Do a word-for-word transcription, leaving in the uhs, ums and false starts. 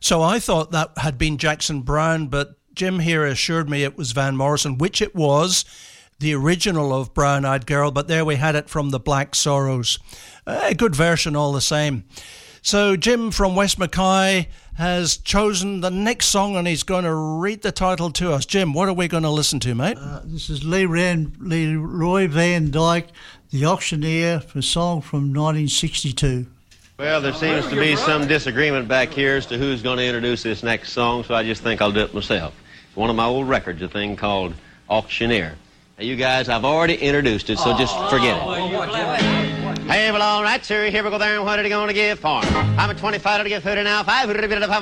So I thought that had been Jackson Browne, but Jim here assured me it was Van Morrison, which it was, the original of Brown Eyed Girl, but there we had it from the Black Sorrows. A good version all the same. So Jim from West Mackay has chosen the next song and he's going to read the title to us. Jim, what are we going to listen to, mate? Uh, this is Lee Ran, Leroy Van Dyke, The Auctioneer, for a song from nineteen sixty-two. Well, there seems to be some disagreement back here as to who's going to introduce this next song, so I just think I'll do it myself. It's one of my old records, a thing called Auctioneer. Now, you guys, I've already introduced it, so just forget it. Hey, well, all right, sir, here we go there, and what are you going to give for him? I'm a twenty-five to get thirty now, five hundred to